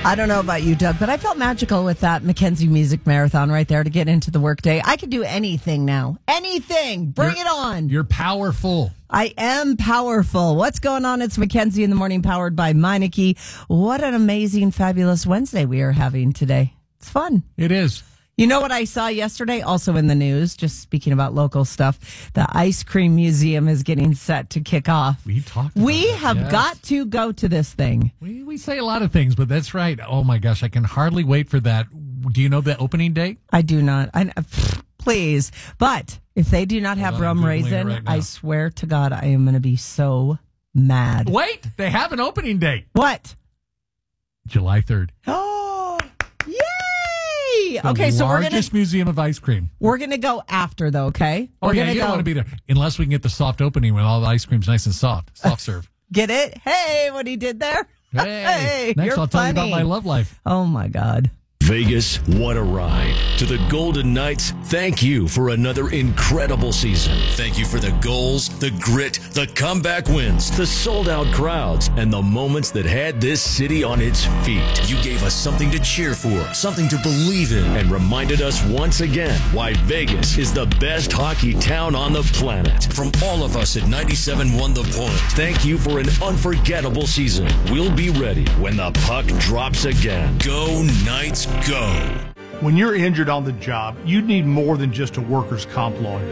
I don't know about you, Doug, but I felt magical with that Mackenzie Music Marathon right there to get into the workday. I could do anything now. Anything. Bring it on. You're powerful. I am powerful. What's going on? It's Mackenzie in the Morning, powered by Meineke. What an amazing, fabulous Wednesday we are having today. It's fun. It is. You know what I saw yesterday, also in the news, just speaking about local stuff, the Ice Cream Museum is getting set to kick off. We have got to go to this thing. We say a lot of things, but that's right. Oh, my gosh, I can hardly wait for that. Do you know the opening date? I do not. Please. But if they do not have rum raisin, right, I swear to God, I am going to be so mad. Wait, they have an opening date. What? July 3rd. Oh, yay! The okay, so largest museum of ice cream. We're going to go after, though, okay? Oh, yeah, you don't want to be there. Unless we can get the soft opening when all the ice cream's nice and soft. Soft serve. Get it? Hey, what he did there? Hey, next I'll tell you about my love life. Oh, my God. Vegas, what a ride. To the Golden Knights, thank you for another incredible season. Thank you for the goals, the grit, the comeback wins, the sold-out crowds, and the moments that had this city on its feet. You gave us something to cheer for, something to believe in, and reminded us once again why Vegas is the best hockey town on the planet. From all of us at 97.1 The Point, thank you for an unforgettable season. We'll be ready when the puck drops again. Go Knights, go! When you're injured on the job, you need more than just a workers' comp lawyer.